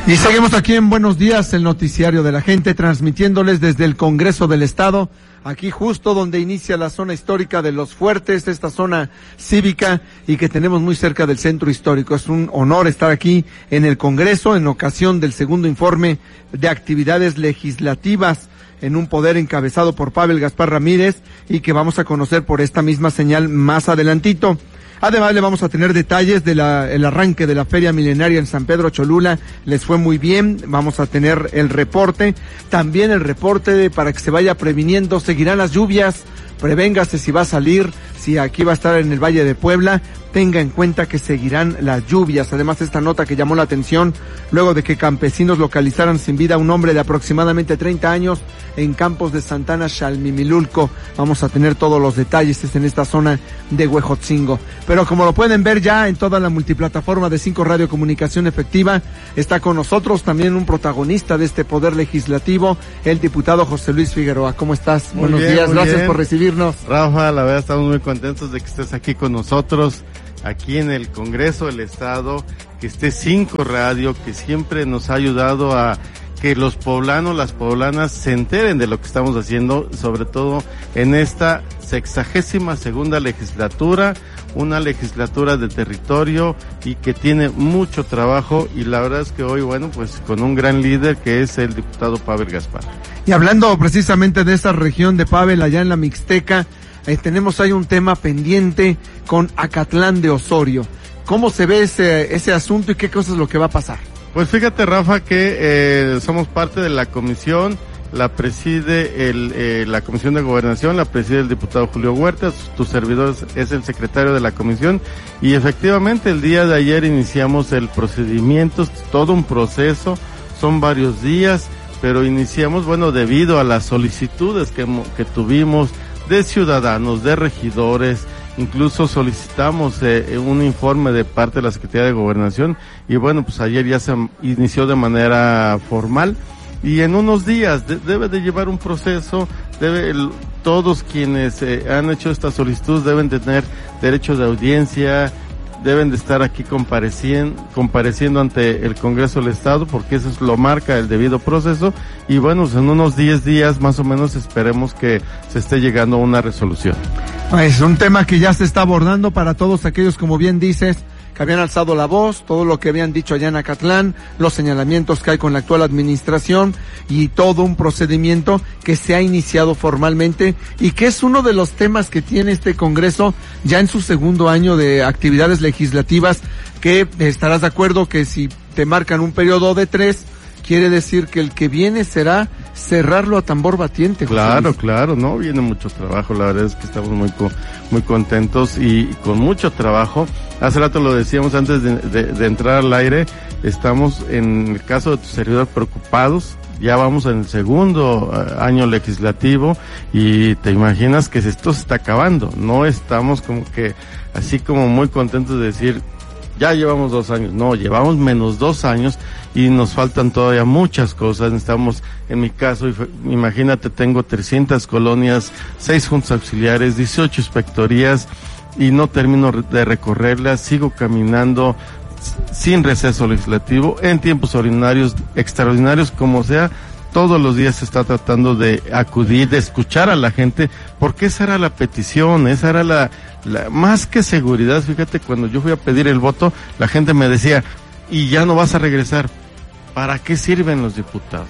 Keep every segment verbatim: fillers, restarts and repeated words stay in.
Y seguimos aquí en Buenos Días, el noticiario de la gente, transmitiéndoles desde el Congreso del Estado, aquí justo donde inicia la zona histórica de Los Fuertes, esta zona cívica y que tenemos muy cerca del centro histórico. Es un honor estar aquí en el Congreso en ocasión del segundo informe de actividades legislativas en un poder encabezado por Pavel Gaspar Ramírez y que vamos a conocer por esta misma señal más adelantito. Además le vamos a tener detalles de la, el arranque de la Feria Milenaria en San Pedro Cholula. Les fue muy bien, vamos a tener el reporte, también el reporte de, para que se vaya previniendo, seguirán las lluvias, prevéngase si va a salir, si aquí va a estar en el Valle de Puebla, tenga en cuenta que seguirán las lluvias. Además, esta nota que llamó la atención, luego de que campesinos localizaran sin vida a un hombre de aproximadamente treinta años en Campos de Santana, Xalmimilulco. Vamos a tener todos los detalles, es en esta zona de Huejotzingo. Pero como lo pueden ver ya en toda la multiplataforma de Cinco Radio Comunicación Efectiva, está con nosotros también un protagonista de este poder legislativo, el diputado José Luis Figueroa. ¿Cómo estás? Muy Buenos bien, días, gracias bien. por recibirnos. Rafa, la verdad estamos muy contentos de que estés aquí con nosotros, aquí en el Congreso del Estado, que esté Cinco Radio, que siempre nos ha ayudado a que los poblanos, las poblanas se enteren de lo que estamos haciendo, sobre todo en esta sexagésima segunda legislatura, una legislatura de territorio y que tiene mucho trabajo, y la verdad es que hoy, bueno, pues con un gran líder que es el diputado Pavel Gaspar. Y hablando precisamente de esa región de Pavel, allá en la Mixteca, eh, tenemos ahí un tema pendiente con Acatlán de Osorio. ¿Cómo se ve ese, ese asunto y qué cosa es lo que va a pasar? Pues fíjate, Rafa, que eh, somos parte de la comisión, la preside el, eh, la Comisión de Gobernación, la preside el diputado Julio Huerta, tu servidor es el secretario de la comisión, y efectivamente el día de ayer iniciamos el procedimiento, todo un proceso, son varios días, pero iniciamos, bueno, debido a las solicitudes que, que tuvimos de ciudadanos, de regidores, incluso solicitamos eh, un informe de parte de la Secretaría de Gobernación, y bueno, pues ayer ya se inició de manera formal, y en unos días de, debe de llevar un proceso, debe el, todos quienes eh, han hecho esta solicitud deben de tener derecho de audiencia, deben de estar aquí compareciendo, compareciendo ante el Congreso del Estado, porque eso es lo marca el debido proceso, y bueno, pues en unos diez días más o menos esperemos que se esté llegando a una resolución. Es un tema que ya se está abordando para todos aquellos, como bien dices, que habían alzado la voz, todo lo que habían dicho allá en Acatlán, los señalamientos que hay con la actual administración y todo un procedimiento que se ha iniciado formalmente y que es uno de los temas que tiene este Congreso ya en su segundo año de actividades legislativas, que estarás de acuerdo que si te marcan un periodo de tres, quiere decir que el que viene será cerrarlo a tambor batiente. José Claro, Luis. claro, no, viene mucho trabajo, la verdad es que estamos muy muy contentos y con mucho trabajo. Hace rato lo decíamos antes de, de, de entrar al aire, estamos en el caso de tu servidor preocupados, ya vamos en el segundo uh, año legislativo y te imaginas que esto se está acabando, no estamos como que así como muy contentos de decir, ya llevamos dos años, no, llevamos menos dos años y nos faltan todavía muchas cosas. Estamos, en mi caso, imagínate, tengo trescientas colonias, seis juntas auxiliares, dieciocho inspectorías y no termino de recorrerlas, sigo caminando sin receso legislativo, en tiempos ordinarios, extraordinarios, como sea, todos los días se está tratando de acudir, de escuchar a la gente, porque esa era la petición, esa era la, la, más que seguridad. Fíjate, cuando yo fui a pedir el voto, la gente me decía, y ya no vas a regresar, ¿para qué sirven los diputados?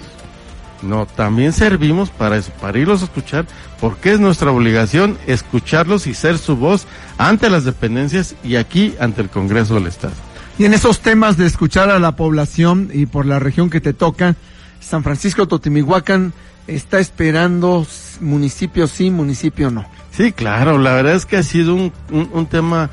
No, también servimos para eso, para irlos a escuchar, porque es nuestra obligación escucharlos y ser su voz ante las dependencias y aquí ante el Congreso del Estado. Y en esos temas de escuchar a la población y por la región que te toca, San Francisco Totimihuacán está esperando municipio sí, municipio no. Sí, claro, la verdad es que ha sido un, un, un tema,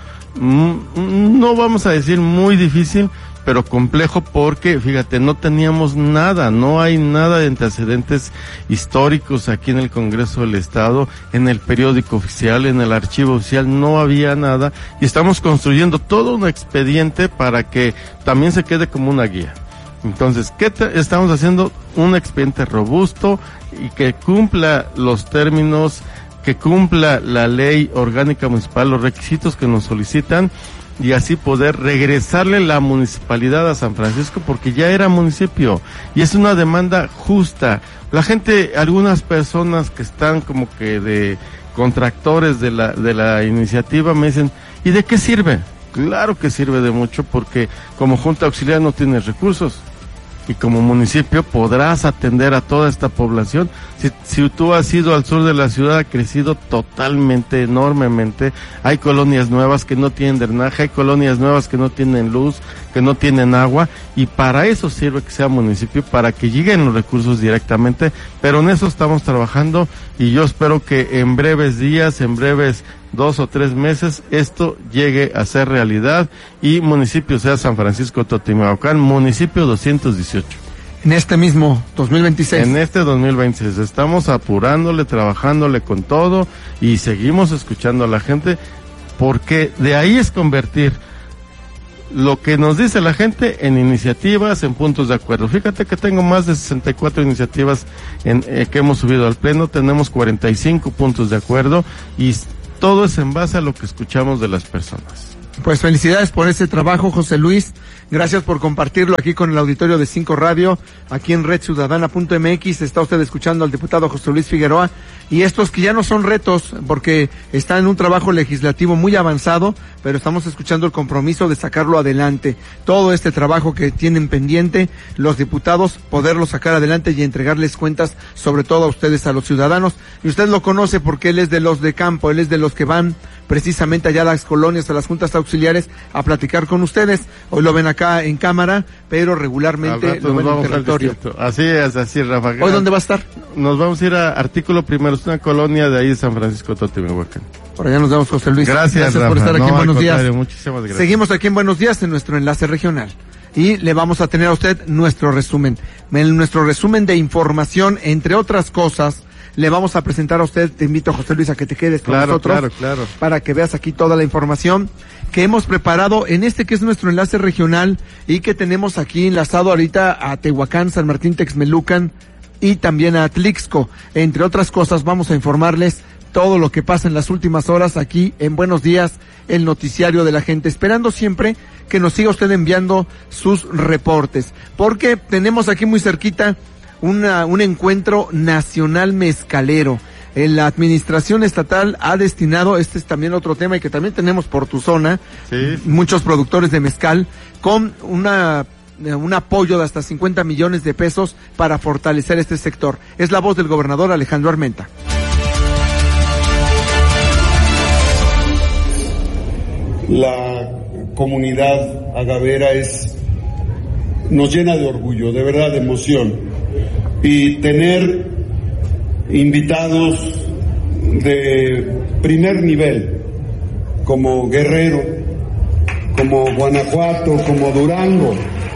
mm, no vamos a decir muy difícil, pero complejo porque, fíjate, no teníamos nada, no hay nada de antecedentes históricos aquí en el Congreso del Estado, en el periódico oficial, en el archivo oficial, no había nada, y estamos construyendo todo un expediente para que también se quede como una guía. Entonces, ¿qué te, estamos haciendo? Un expediente robusto y que cumpla los términos, que cumpla la ley orgánica municipal, los requisitos que nos solicitan, y así poder regresarle la municipalidad a San Francisco, porque ya era municipio y es una demanda justa. La gente, algunas personas que están como que de contractores de la de la iniciativa me dicen, ¿y de qué sirve? Claro que sirve de mucho, porque como Junta Auxiliar no tienes recursos y como municipio podrás atender a toda esta población. Si, si tú has ido al sur de la ciudad, ha crecido totalmente, enormemente. Hay colonias nuevas que no tienen drenaje, hay colonias nuevas que no tienen luz, que no tienen agua, y para eso sirve que sea municipio, para que lleguen los recursos directamente, pero en eso estamos trabajando, y yo espero que en breves días, en breves dos o tres meses, esto llegue a ser realidad y municipio sea San Francisco Totimehuacán, municipio doscientos dieciocho. En este mismo dos mil veintiséis. En este dos mil veintiséis estamos apurándole, trabajándole con todo y seguimos escuchando a la gente, porque de ahí es convertir lo que nos dice la gente en iniciativas, en puntos de acuerdo. Fíjate que tengo más de sesenta y cuatro iniciativas en, eh, que hemos subido al pleno, tenemos cuarenta y cinco puntos de acuerdo y todo es en base a lo que escuchamos de las personas. Pues felicidades por ese trabajo, José Luis. Gracias por compartirlo aquí con el auditorio de Cinco Radio, aquí en red ciudadana punto m x. Está usted escuchando al diputado José Luis Figueroa. Y estos que ya no son retos, porque está en un trabajo legislativo muy avanzado, pero estamos escuchando el compromiso de sacarlo adelante. Todo este trabajo que tienen pendiente los diputados, poderlo sacar adelante y entregarles cuentas, sobre todo a ustedes, a los ciudadanos. Y usted lo conoce porque él es de los de campo, él es de los que van precisamente allá a las colonias, a las juntas auxiliares, a platicar con ustedes. Hoy lo ven acá en cámara, pero regularmente lo ven en el territorio. Así es, así, Rafa. ¿Hoy dónde va a estar? Nos vamos a ir a Artículo Primero, es una colonia de ahí de San Francisco Totimehuacán. Por allá nos vemos, José Luis. Gracias, Gracias Rafa. por estar aquí no, en Buenos Días. Muchísimas gracias. Seguimos aquí en Buenos Días en nuestro enlace regional. Y le vamos a tener a usted nuestro resumen. En nuestro resumen de información, entre otras cosas, le vamos a presentar a usted, te invito, José Luis, a que te quedes con claro, nosotros, claro, claro. para que veas aquí toda la información que hemos preparado en este que es nuestro enlace regional y que tenemos aquí enlazado ahorita a Tehuacán, San Martín Texmelucan y también a Atlixco. Entre otras cosas, vamos a informarles todo lo que pasa en las últimas horas aquí en Buenos Días, el noticiario de la gente, esperando siempre que nos siga usted enviando sus reportes, porque tenemos aquí muy cerquita una, un encuentro nacional mezcalero. En la administración estatal ha destinado, este es también otro tema y que también tenemos por tu zona, sí, muchos productores de mezcal, con una un apoyo de hasta cincuenta millones de pesos para fortalecer este sector. Es la voz del gobernador Alejandro Armenta. La comunidad agavera es, nos llena de orgullo, de verdad, de emoción, y tener invitados de primer nivel como Guerrero, como Guanajuato, como Durango,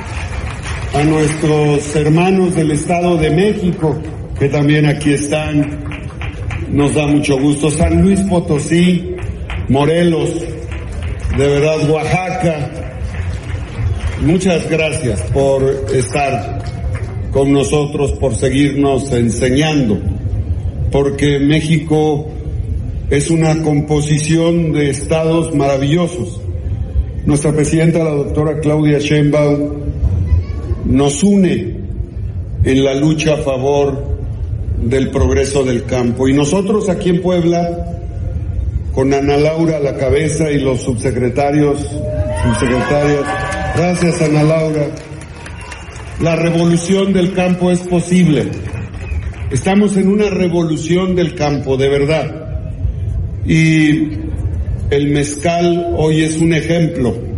a nuestros hermanos del Estado de México que también aquí están, nos da mucho gusto, San Luis Potosí, Morelos, de verdad, Oaxaca, muchas gracias por estar con nosotros, por seguirnos enseñando, porque México es una composición de estados maravillosos. Nuestra presidenta, la doctora Claudia Sheinbaum, nos une en la lucha a favor del progreso del campo. Y nosotros aquí en Puebla, con Ana Laura a la cabeza y los subsecretarios, subsecretarias, gracias Ana Laura, la revolución del campo es posible. Estamos en una revolución del campo, de verdad. Y el mezcal hoy es un ejemplo.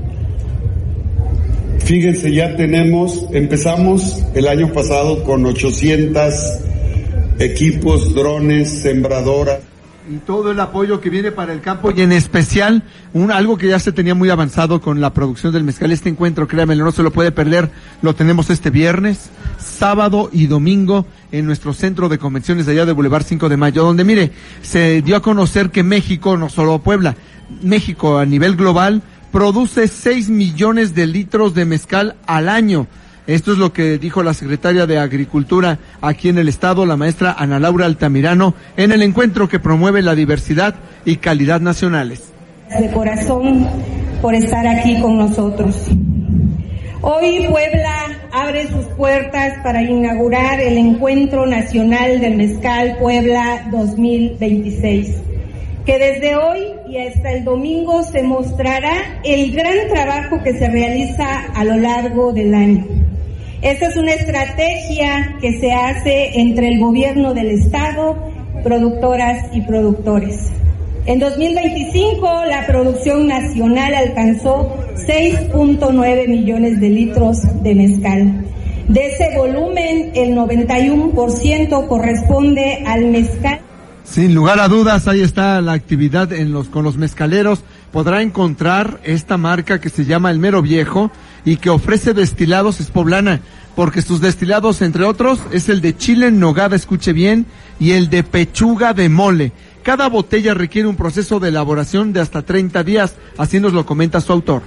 Fíjense, ya tenemos, empezamos el año pasado con ochocientos equipos, drones, sembradoras. Y todo el apoyo que viene para el campo y en especial un algo que ya se tenía muy avanzado con la producción del mezcal. Este encuentro, créanmelo, no se lo puede perder. Lo tenemos este viernes, sábado y domingo en nuestro centro de convenciones de allá de Boulevard cinco de mayo, donde mire, se dio a conocer que México, no solo Puebla, México a nivel global produce seis millones de litros de mezcal al año. Esto es lo que dijo la secretaria de Agricultura aquí en el estado, la maestra Ana Laura Altamirano, en el encuentro que promueve la diversidad y calidad nacionales. De corazón por estar aquí con nosotros. Hoy Puebla abre sus puertas para inaugurar el Encuentro Nacional del Mezcal Puebla dos mil veintiséis, que desde hoy y hasta el domingo se mostrará el gran trabajo que se realiza a lo largo del año. Esta es una estrategia que se hace entre el gobierno del estado, productoras y productores. En dos mil veinticinco la producción nacional alcanzó seis punto nueve millones de litros de mezcal. De ese volumen, el noventa y uno por ciento corresponde al mezcal. Sin lugar a dudas, ahí está la actividad en los con los mezcaleros. Podrá encontrar esta marca que se llama El Mero Viejo y que ofrece destilados, es poblana, porque sus destilados, entre otros, es el de chile en nogada, escuche bien, y el de pechuga de mole. Cada botella requiere un proceso de elaboración de hasta treinta días, así nos lo comenta su autor.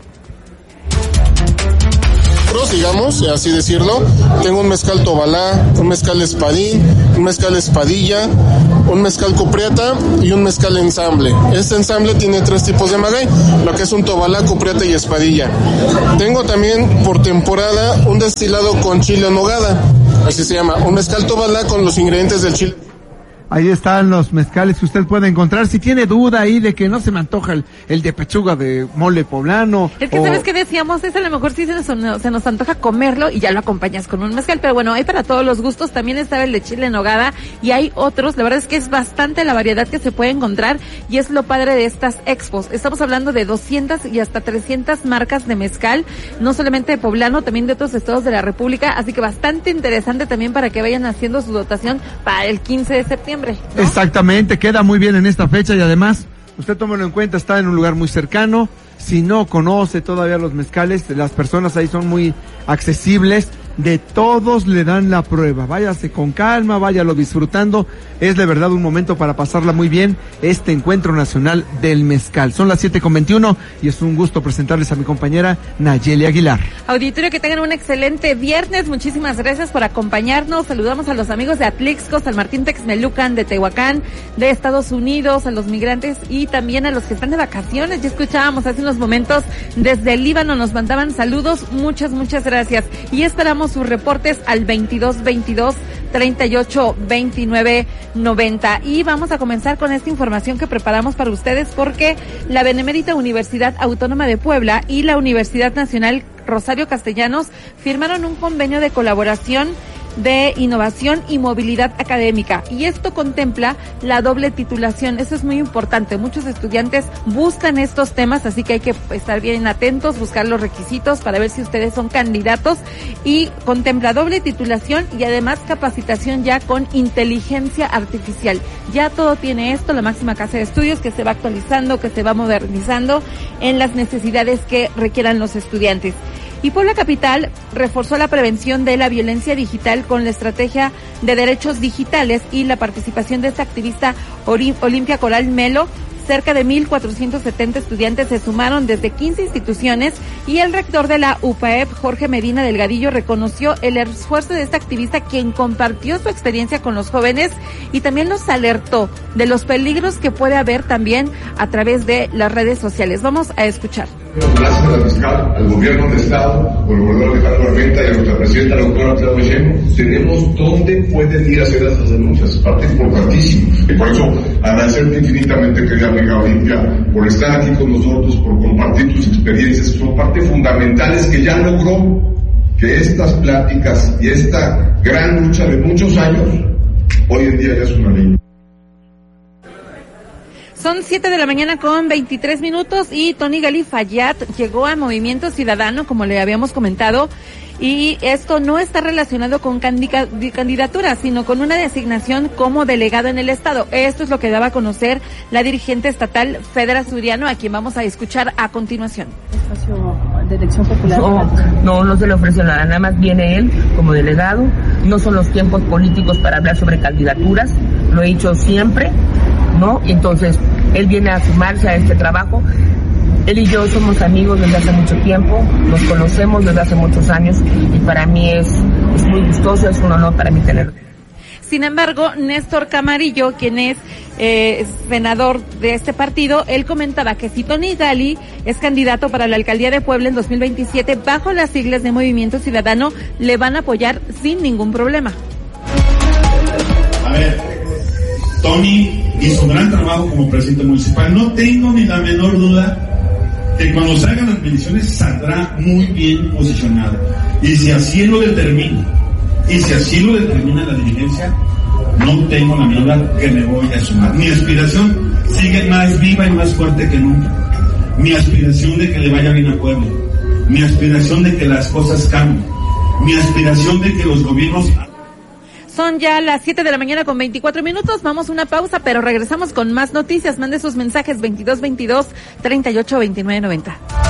Digamos, así decirlo, tengo un mezcal Tobalá, un mezcal Espadín, un mezcal Espadilla, un mezcal Cupriata y un mezcal Ensamble. Este ensamble tiene tres tipos de maguey, lo que es un Tobalá, Cupriata y Espadilla. Tengo también por temporada un destilado con chile en nogada, así se llama, un mezcal Tobalá con los ingredientes del chile. Ahí están los mezcales que usted puede encontrar. Si tiene duda ahí de que no se me antoja el, el de pechuga de mole poblano. Es que o... sabes que decíamos, es a lo mejor sí se nos, se nos antoja comerlo y ya lo acompañas con un mezcal. Pero bueno, hay para todos los gustos. También está el de chile en nogada y hay otros. La verdad es que es bastante la variedad que se puede encontrar y es lo padre de estas expos. Estamos hablando de doscientas y hasta trescientas marcas de mezcal, no solamente de poblano, también de otros estados de la República. Así que bastante interesante también para que vayan haciendo su dotación para el quince de septiembre. ¿No? Exactamente, queda muy bien en esta fecha y además, usted tómelo en cuenta, está en un lugar muy cercano. Si no conoce todavía los mezcales, las personas ahí son muy accesibles, de todos le dan la prueba. Váyase con calma, váyalo disfrutando. Es de verdad un momento para pasarla muy bien, este Encuentro Nacional del Mezcal. Son las siete con veintiuno y es un gusto presentarles a mi compañera Nayeli Aguilar. Auditorio, que tengan un excelente viernes. Muchísimas gracias por acompañarnos. Saludamos a los amigos de Atlixco, San Martín Texmelucan, de Tehuacán, de Estados Unidos, a los migrantes y también a los que están de vacaciones. Ya escuchábamos hace unos momentos desde el Líbano, nos mandaban saludos. Muchas, muchas gracias. Y esperamos sus reportes al veintidós veintidós treinta y ocho veintinueve noventa. Y vamos a comenzar con esta información que preparamos para ustedes porque la Benemérita Universidad Autónoma de Puebla y la Universidad Nacional Rosario Castellanos firmaron un convenio de colaboración de innovación y movilidad académica, y esto contempla la doble titulación. Eso es muy importante. Muchos estudiantes buscan estos temas, así que hay que estar bien atentos, buscar los requisitos para ver si ustedes son candidatos, y contempla doble titulación y además capacitación ya con inteligencia artificial. Ya todo tiene esto, la máxima casa de estudios que se va actualizando, que se va modernizando en las necesidades que requieran los estudiantes. Y Puebla Capital reforzó la prevención de la violencia digital con la estrategia de derechos digitales y la participación de esta activista Olimpia Coral Melo. Cerca de mil cuatrocientos setenta estudiantes se sumaron desde quince instituciones y el rector de la U P A E P, Jorge Medina Delgadillo, reconoció el esfuerzo de esta activista, quien compartió su experiencia con los jóvenes y también los alertó de los peligros que puede haber también a través de las redes sociales. Vamos a escuchar. Gracias a la fiscal, al gobierno del estado, por el gobernador Alejandro Armenta y a nuestra presidenta, la doctora Claudia Sheinbaum, tenemos dónde pueden ir a hacer esas denuncias, es parte importantísima. Y por eso agradecerte infinitamente, querida amiga Olimpia, por estar aquí con nosotros, por compartir tus experiencias, que son parte fundamentales que ya logró que estas pláticas y esta gran lucha de muchos años, hoy en día ya es una ley. Son siete de la mañana con veintitrés minutos y Tony Gali Fayad llegó a Movimiento Ciudadano, como le habíamos comentado, y esto no está relacionado con candidatura, sino con una designación como delegado en el Estado. Esto es lo que daba a conocer la dirigente estatal Fedra Suriano, a quien vamos a escuchar a continuación. ¿Espacio de elección popular? No, no, no se le ofreció nada, nada más viene él como delegado. No son los tiempos políticos para hablar sobre candidaturas, lo he dicho siempre, ¿no? Y entonces él viene a sumarse a este trabajo. Él y yo somos amigos desde hace mucho tiempo, nos conocemos desde hace muchos años y para mí es, es muy gustoso, es un honor para mí tenerlo. Sin embargo, Néstor Camarillo, quien es eh, senador de este partido, él comentaba que si Tony Gali es candidato para la alcaldía de Puebla en dos mil veintisiete, bajo las siglas de Movimiento Ciudadano, le van a apoyar sin ningún problema. A ver, Tony hizo un gran trabajo como presidente municipal. No tengo ni la menor duda que cuando salgan las mediciones saldrá muy bien posicionado. Y si así lo determina, y si así lo determina la dirigencia, no tengo la menor duda que me voy a sumar. Mi aspiración sigue más viva y más fuerte que nunca. Mi aspiración de que le vaya bien a Puebla. Mi aspiración de que las cosas cambien. Mi aspiración de que los gobiernos... Son ya las siete de la mañana con veinticuatro minutos, vamos a una pausa, pero regresamos con más noticias. Mande sus mensajes veintidós veintidós, treinta y ocho veintinueve noventa.